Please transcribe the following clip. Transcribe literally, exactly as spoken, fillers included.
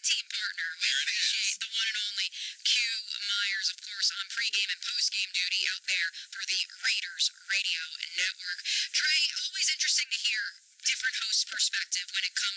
team partner. We There it appreciate is. the one and only Q Myers, of course, on pregame and postgame duty out there for the Raiders Radio Network. Trey, always interesting to hear different host perspective when it comes